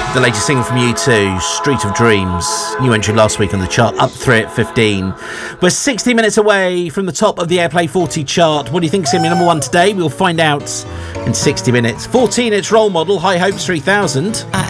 The latest single from U2, Street of Dreams. New entry last week on the chart, up 3 at 15. We're 60 minutes away from the top of the Airplay 40 chart. What do you think is going to be number 1 today? We'll find out in 60 minutes. 14, it's Role Model, High Hopes 3000. I